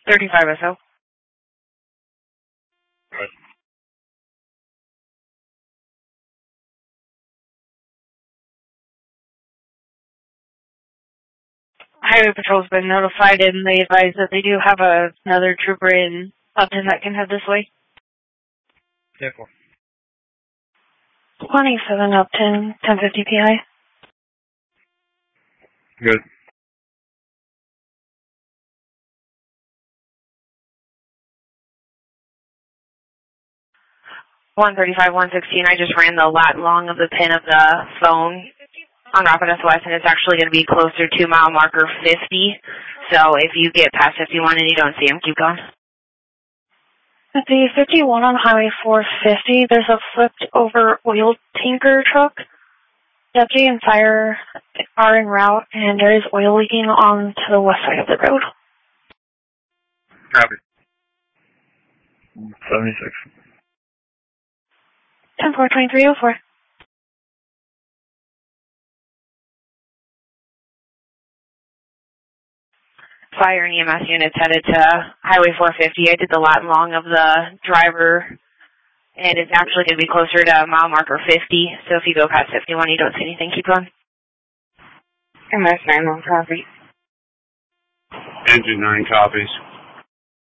35 SO. Right. Highway Patrol's been notified, and they advise that they do have another trooper in Upton that can head this way. 10-4. 27 Upton, 1050 PI. Good. $135, $116. I just ran the lat long of the pin of the phone on Rapid SOS, and it's actually going to be closer to mile marker 50. So if you get past 51 and you don't see him, keep going. At the 51 on Highway 450, there's a flipped over oil tanker truck. Deputy and fire are en route, and there is oil leaking on to the west side of the road. Copy. 76. 10-4, 2304. Fire and EMS units headed to Highway 450. I did the lat long of the driver, and it's actually going to be closer to mile marker 50. So if you go past 51, you don't see anything, keep going. MS 9 long copy. Engine 9 copies.